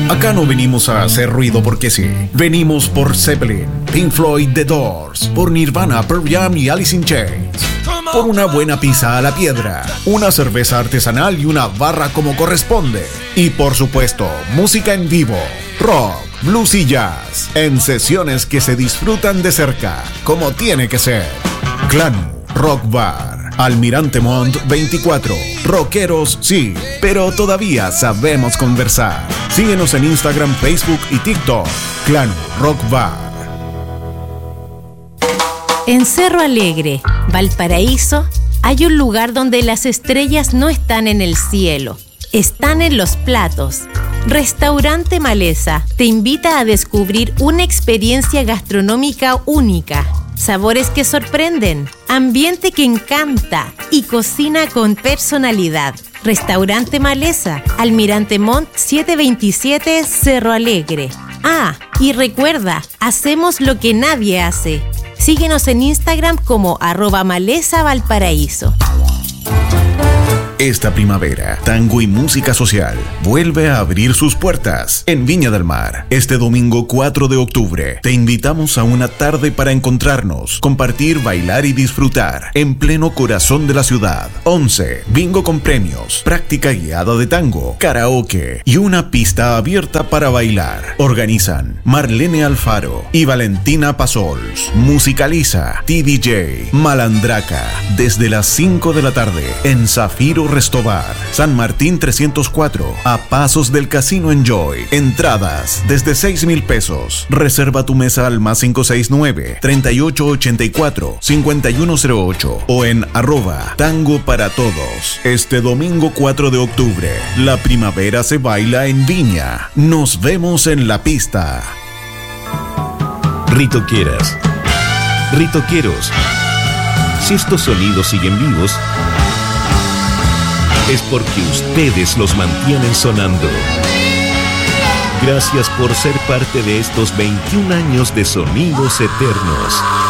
Acá no venimos a hacer ruido porque sí. Venimos por Zeppelin, Pink Floyd, The Doors, por Nirvana, Pearl Jam y Alice in Chains. Por una buena pizza a la piedra, una cerveza artesanal y una barra como corresponde. Y por supuesto, música en vivo, rock, blues y jazz, en sesiones que se disfrutan de cerca, como tiene que ser. Clanu Rock Bar, Almirante Montt 24. Rockeros sí, pero todavía sabemos conversar. Síguenos en Instagram, Facebook y TikTok. Clanu Rock Bar. En Cerro Alegre, Valparaíso, hay un lugar donde las estrellas no están en el cielo, están en los platos. Restaurante Maleza te invita a descubrir una experiencia gastronómica única. Sabores que sorprenden, ambiente que encanta y cocina con personalidad. Restaurante Maleza, Almirante Montt 727, Cerro Alegre. Ah, y recuerda, hacemos lo que nadie hace. Síguenos en Instagram como @MalezaValparaíso. Esta primavera, Tango y Música Social vuelve a abrir sus puertas en Viña del Mar. Este domingo 4 de octubre, te invitamos a una tarde para encontrarnos, compartir, bailar y disfrutar en pleno corazón de la ciudad. 11, bingo con premios, práctica guiada de tango, karaoke y una pista abierta para bailar. Organizan Marlene Alfaro y Valentina Pasols. Musicaliza TDJ Malandraca desde las 5 de la tarde en Zafiro Restobar, San Martín 304, a pasos del Casino Enjoy. Entradas desde 6,000 pesos. Reserva tu mesa al +569-3884-5108 o en @tango para todos. Este domingo 4 de octubre, la primavera se baila en Viña. Nos vemos en la pista. Ritoqueras, ritoqueros. Si estos sonidos siguen vivos, es porque ustedes los mantienen sonando. Gracias por ser parte de estos 21 años de sonidos eternos.